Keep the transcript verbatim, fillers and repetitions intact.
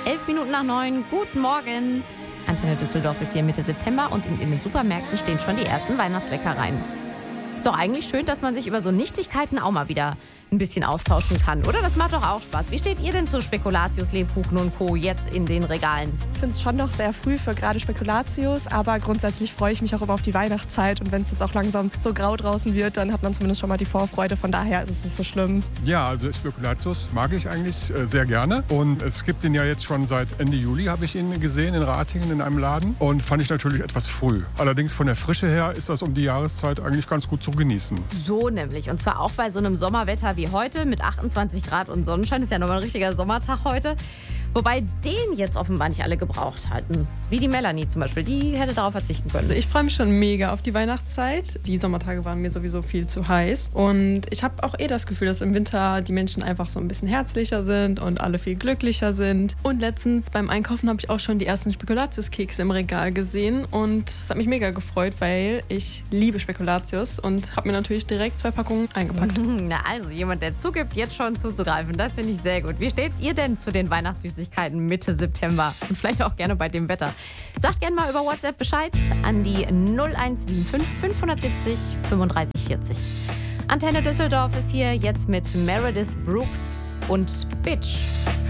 Elf Minuten nach neun, guten Morgen. Antenne Düsseldorf ist hier Mitte September und in, in den Supermärkten stehen schon die ersten Weihnachtsleckereien. Ist doch eigentlich schön, dass man sich über so Nichtigkeiten auch mal wieder ein bisschen austauschen kann, oder? Das macht doch auch Spaß. Wie steht ihr denn zu Spekulatius, Lebkuchen und Co. jetzt in den Regalen? Ich finde es schon noch sehr früh für gerade Spekulatius, aber grundsätzlich freue ich mich auch immer auf die Weihnachtszeit. Und wenn es jetzt auch langsam so grau draußen wird, dann hat man zumindest schon mal die Vorfreude. Von daher ist es nicht so schlimm. Ja, also Spekulatius mag ich eigentlich äh, sehr gerne. Und es gibt ihn ja jetzt schon seit Ende Juli, habe ich ihn gesehen in Ratingen in einem Laden. Und fand ich natürlich etwas früh. Allerdings von der Frische her ist das um die Jahreszeit eigentlich ganz gut zu genießen. So nämlich. Und zwar auch bei so einem Sommerwetter wie heute mit achtundzwanzig Grad und Sonnenschein. Ist ja nochmal ein richtiger Sommertag heute. Wobei den jetzt offenbar nicht alle gebraucht hatten. Wie die Melanie zum Beispiel. Die hätte darauf verzichten können. Ich freue mich schon mega auf die Weihnachtszeit. Die Sommertage waren mir sowieso viel zu heiß. Und ich habe auch eh das Gefühl, dass im Winter die Menschen einfach so ein bisschen herzlicher sind und alle viel glücklicher sind. Und letztens beim Einkaufen habe ich auch schon die ersten Spekulatiuskekse im Regal gesehen. Und es hat mich mega gefreut, weil ich liebe Spekulatius und habe mir natürlich direkt zwei Packungen eingepackt. Na also, jemand, der zugibt, jetzt schon zuzugreifen. Das finde ich sehr gut. Wie steht ihr denn zu den Weihnachtssüßigkeiten Mitte September? Und vielleicht auch gerne bei dem Wetter. Sagt gerne mal über WhatsApp Bescheid an die null eins sieben fünf fünf sieben null fünfunddreißig vierzig. Antenne Düsseldorf ist hier jetzt mit Meredith Brooks und Bitch.